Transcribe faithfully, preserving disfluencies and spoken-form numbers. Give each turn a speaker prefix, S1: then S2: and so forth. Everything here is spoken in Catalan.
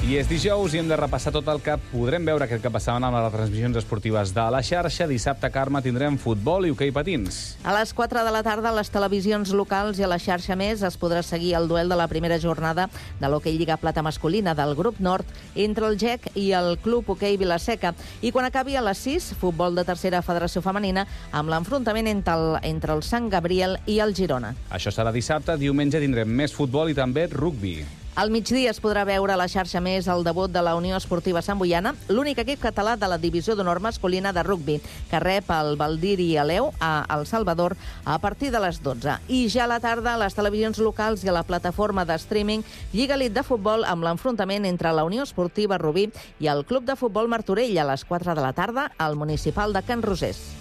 S1: I és dijous i hem de repassar tot el que podrem veure aquest cap de setmana amb les transmissions esportives de la xarxa. Dissabte, Carme, tindrem futbol i hoquei patins.
S2: A les quatre de la tarda, a les televisions locals i a la xarxa Més es podrà seguir el duel de la primera jornada de l'hoquei Lliga Plata masculina del grup nord entre el G E C i el Club Hoquei Vila-seca. I quan acabi a les sis, futbol de tercera federació femenina amb l'enfrontament entre el, entre el Sant Gabriel i el Girona.
S1: Això serà dissabte. Diumenge tindrem més futbol i també rugbi.
S2: Al migdia es podrà veure a la xarxa Més el debut de la Unió Esportiva Sant Boiana, l'únic equip català de la divisió d'honor masculina de rugbi, que rep el Baldiri Aleu a El Salvador a partir de les dotze. I ja a la tarda, a les televisions locals i a la plataforma de streaming, Lliga Elite de futbol amb l'enfrontament entre la Unió Esportiva Rubí i el Club de Futbol Martorell a les quatre de la tarda al municipal de Can Rosés.